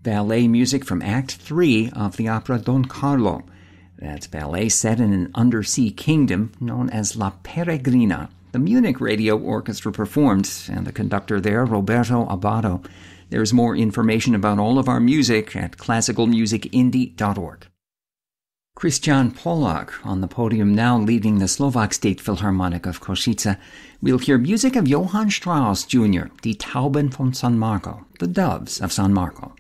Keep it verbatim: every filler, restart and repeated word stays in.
ballet music from Act three of the opera Don Carlo. That's ballet set in an undersea kingdom known as La Peregrina. The Munich Radio Orchestra performed, and the conductor there, Roberto Abbado. There's more information about all of our music at classical music indie dot org. Christian Polak on the podium now, leading the Slovak State Philharmonic of Košice. We'll hear music of Johann Strauss Junior, Die Tauben von San Marco, the Doves of San Marco.